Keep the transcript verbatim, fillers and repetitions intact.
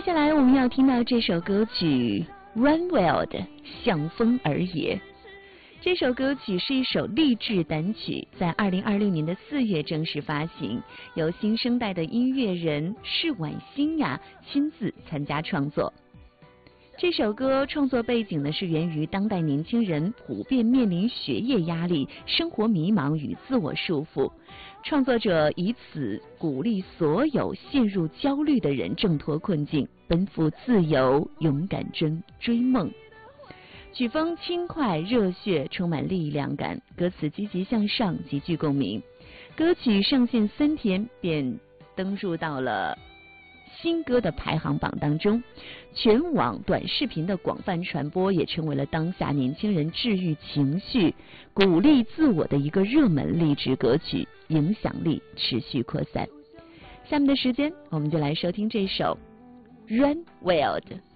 下来我们要听到这首歌曲 Run Wild 向风而野。这首歌曲是一首励志单曲，在二零二六年的四月正式发行，由新生代的音乐人释婉欣雅亲自参加创作。这首歌创作背景呢是源于当代年轻人普遍面临学业压力、生活迷茫与自我束缚，创作者以此鼓励所有陷入焦虑的人挣脱困境，奔赴自由，勇敢追追梦。曲风轻快热血，充满力量感，歌词积极向上，极具共鸣。歌曲上线三天便登入到了新歌的排行榜当中，全网短视频的广泛传播也成为了当下年轻人治愈情绪、鼓励自我的一个热门励志歌曲，影响力持续扩散。下面的时间，我们就来收听这首《Run Wild》。